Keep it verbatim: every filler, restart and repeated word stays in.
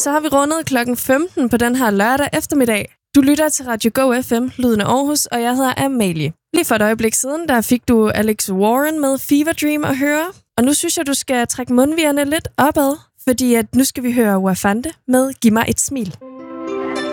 så har vi rundet klokken femten på den her lørdag eftermiddag. Du lytter til Radio Go F M, Lyden af Aarhus, og jeg hedder Amalie. Lige for et øjeblik siden, der fik du Alex Warren med Fever Dream at høre. Og nu synes jeg, du skal trække mundvigerne lidt opad, fordi at nu skal vi høre Wafande med Giv mig et smil.